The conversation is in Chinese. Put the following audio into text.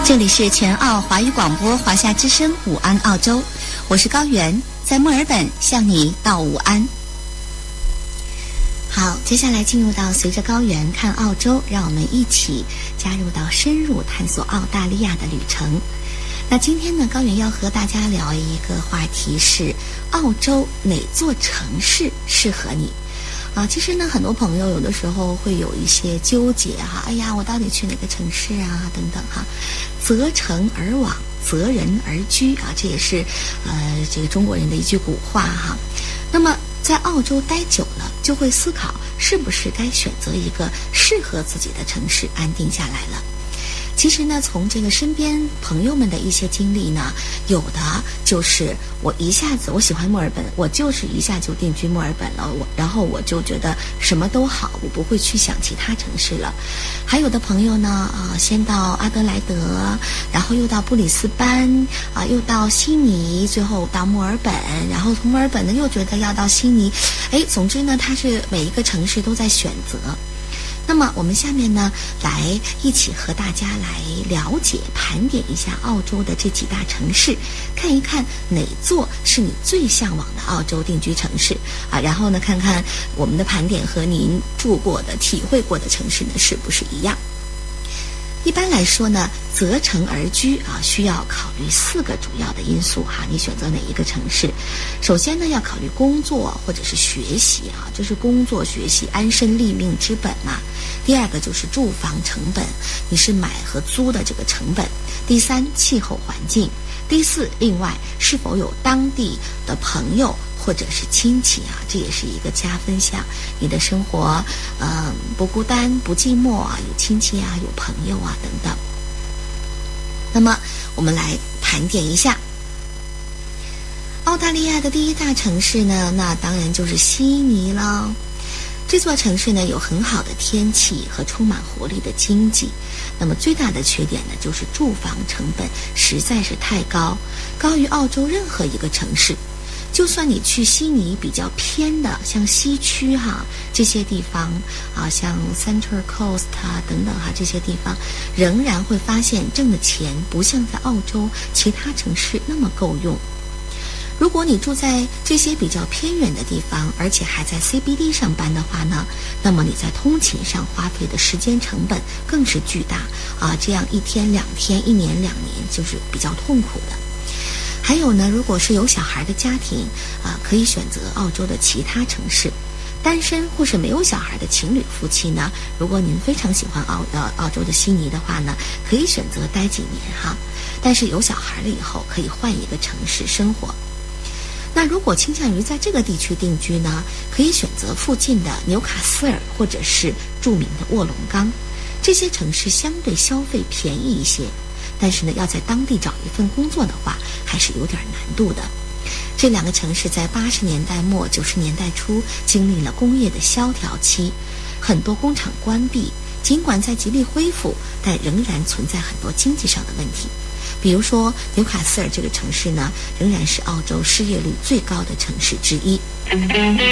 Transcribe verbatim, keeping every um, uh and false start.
这里是全澳华语广播华夏之声午安澳洲，我是高原，在墨尔本向你道午安。好，接下来进入到随着高原看澳洲，让我们一起加入到深入探索澳大利亚的旅程。那今天呢，高原要和大家聊一个话题是澳洲哪座城市适合你啊？其实呢，很多朋友有的时候会有一些纠结哈，哎呀，我到底去哪个城市啊？等等哈，择城而往，择人而居啊，这也是呃这个中国人的一句古话哈。那么在澳洲待久了，就会思考是不是该选择一个适合自己的城市安定下来了。其实呢，从这个身边朋友们的一些经历呢，有的就是我一下子我喜欢墨尔本，我就是一下就定居墨尔本了，我然后我就觉得什么都好，我不会去想其他城市了。还有的朋友呢，啊，先到阿德莱德，然后又到布里斯班，啊，又到悉尼，最后到墨尔本，然后从墨尔本呢又觉得要到悉尼，哎，总之呢，它是每一个城市都在选择。那么我们下面呢，来一起和大家来了解、盘点一下澳洲的这几大城市，看一看哪座是你最向往的澳洲定居城市啊？然后呢，看看我们的盘点和您住过的、体会过的城市呢是不是一样？一般来说呢，择城而居啊，需要考虑四个主要的因素哈。你选择哪一个城市？首先呢，要考虑工作或者是学习啊，就是工作学习安身立命之本嘛。第二个就是住房成本，你是买和租的这个成本。第三，气候环境。第四，另外是否有当地的朋友或者是亲戚啊，这也是一个加分项。你的生活，嗯，不孤单不寂寞啊，有亲戚啊，有朋友啊等等。那么我们来盘点一下澳大利亚的第一大城市呢，那当然就是悉尼了。这座城市呢，有很好的天气和充满活力的经济。那么最大的缺点呢，就是住房成本实在是太高，高于澳洲任何一个城市。就算你去悉尼比较偏的，像西区哈这些地方啊，像 Central Coast 啊等等哈这些地方，仍然会发现挣的钱不像在澳洲其他城市那么够用。如果你住在这些比较偏远的地方，而且还在 C B D 上班的话呢，那么你在通勤上花费的时间成本更是巨大啊！这样一天两天，一年两年，就是比较痛苦的。还有呢，如果是有小孩的家庭啊，可以选择澳洲的其他城市。单身或是没有小孩的情侣夫妻呢，如果您非常喜欢澳呃澳洲的悉尼的话呢，可以选择待几年哈。但是有小孩了以后，可以换一个城市生活。那如果倾向于在这个地区定居呢，可以选择附近的纽卡斯尔或者是著名的卧龙岗，这些城市相对消费便宜一些，但是呢，要在当地找一份工作的话，还是有点难度的。这两个城市在八十年代末九十年代初经历了工业的萧条期，很多工厂关闭，尽管在极力恢复，但仍然存在很多经济上的问题。比如说纽卡斯尔这个城市呢，仍然是澳洲失业率最高的城市之一。